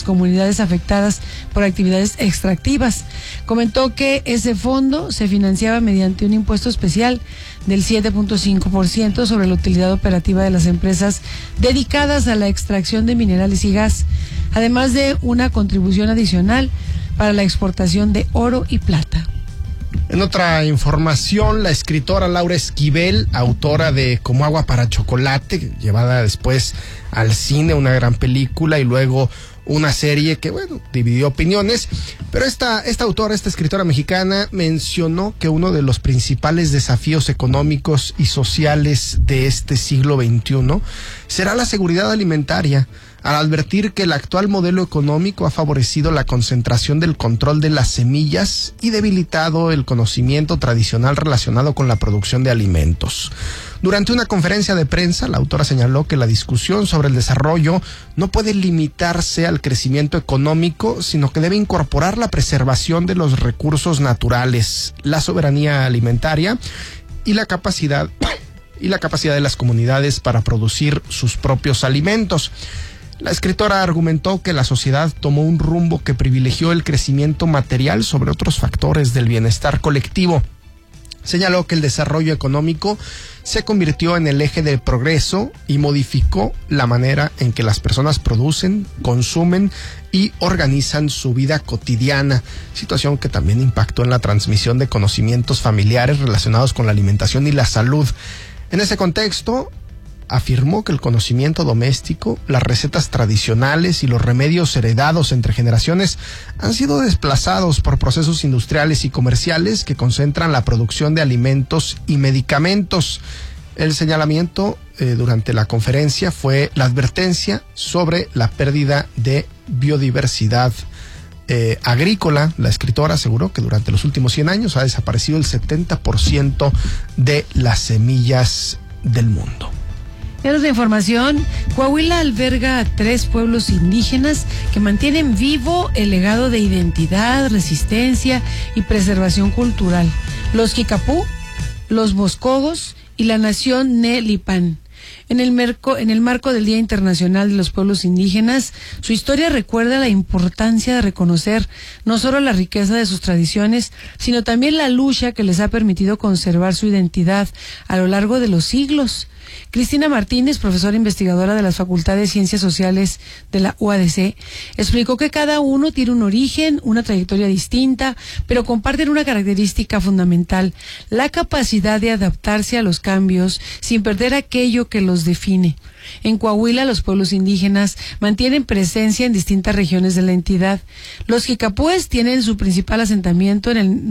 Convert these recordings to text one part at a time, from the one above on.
comunidades afectadas por actividades extractivas. Comentó que ese fondo se financiaba mediante un impuesto especial del 7.5% sobre la utilidad operativa de las empresas dedicadas a la extracción de minerales y gas, además de una contribución adicional para la exportación de oro y plata. En otra información, la escritora Laura Esquivel, autora de Como agua para chocolate, llevada después al cine, una gran película, y luego una serie que, dividió opiniones, pero esta autora, esta escritora mexicana, mencionó que uno de los principales desafíos económicos y sociales de este siglo XXI será la seguridad alimentaria, al advertir que el actual modelo económico ha favorecido la concentración del control de las semillas y debilitado el conocimiento tradicional relacionado con la producción de alimentos. Durante una conferencia de prensa, la autora señaló que la discusión sobre el desarrollo no puede limitarse al crecimiento económico, sino que debe incorporar la preservación de los recursos naturales, la soberanía alimentaria y la capacidad de las comunidades para producir sus propios alimentos. La escritora argumentó que la sociedad tomó un rumbo que privilegió el crecimiento material sobre otros factores del bienestar colectivo. Señaló que el desarrollo económico se convirtió en el eje del progreso y modificó la manera en que las personas producen, consumen y organizan su vida cotidiana, situación que también impactó en la transmisión de conocimientos familiares relacionados con la alimentación y la salud. En ese contexto, afirmó que el conocimiento doméstico, las recetas tradicionales y los remedios heredados entre generaciones han sido desplazados por procesos industriales y comerciales que concentran la producción de alimentos y medicamentos. El señalamiento durante la conferencia fue la advertencia sobre la pérdida de biodiversidad agrícola. La escritora aseguró que durante los últimos 100 años ha desaparecido el 70% de las semillas del mundo. En otra información, Coahuila alberga a 3 pueblos indígenas que mantienen vivo el legado de identidad, resistencia y preservación cultural: los Kicapú, los Moscogos y la nación Nelipan. En el marco del Día Internacional de los Pueblos Indígenas, su historia recuerda la importancia de reconocer no solo la riqueza de sus tradiciones, sino también la lucha que les ha permitido conservar su identidad a lo largo de los siglos. Cristina Martínez, profesora investigadora de las Facultades de Ciencias Sociales de la UADC, explicó que cada uno tiene un origen, una trayectoria distinta, pero comparten una característica fundamental: la capacidad de adaptarse a los cambios sin perder aquello que los define. En Coahuila, los pueblos indígenas mantienen presencia en distintas regiones de la entidad. Los Jicapúes tienen su principal asentamiento en el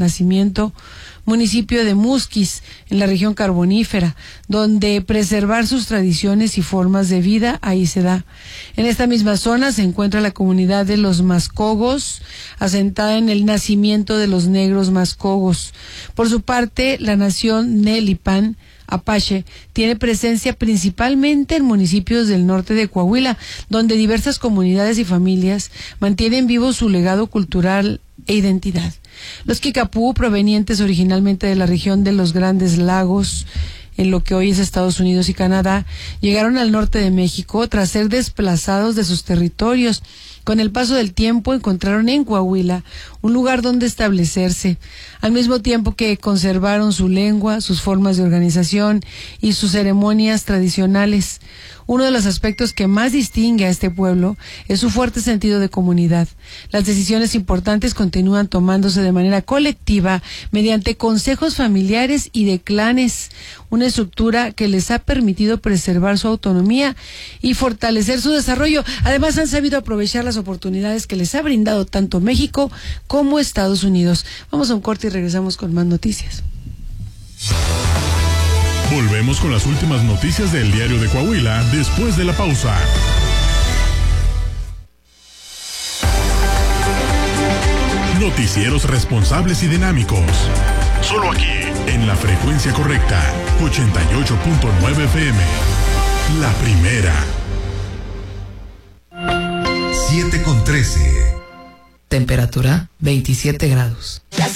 municipio de Musquis, en la región carbonífera, donde preservar sus tradiciones y formas de vida ahí se da. En esta misma zona se encuentra la comunidad de los Mascogos, asentada en el nacimiento de los negros Mascogos. Por su parte, la nación Nelipan Apache tiene presencia principalmente en municipios del norte de Coahuila, donde diversas comunidades y familias mantienen vivo su legado cultural e identidad. Los Kicapú, provenientes originalmente de la región de los Grandes Lagos, en lo que hoy es Estados Unidos y Canadá, llegaron al norte de México tras ser desplazados de sus territorios. Con el paso del tiempo encontraron en Coahuila un lugar donde establecerse, al mismo tiempo que conservaron su lengua, sus formas de organización y sus ceremonias tradicionales. Uno de los aspectos que más distingue a este pueblo es su fuerte sentido de comunidad. Las decisiones importantes continúan tomándose de manera colectiva mediante consejos familiares y de clanes, una estructura que les ha permitido preservar su autonomía y fortalecer su desarrollo. Además, han sabido aprovechar las oportunidades que les ha brindado tanto México como Estados Unidos. Vamos a un corte y regresamos con más noticias. Volvemos con las últimas noticias del Diario de Coahuila después de la pausa. Noticieros responsables y dinámicos. Solo aquí, en la frecuencia correcta, 88.9 FM. La primera. 7:13. Temperatura 27 grados.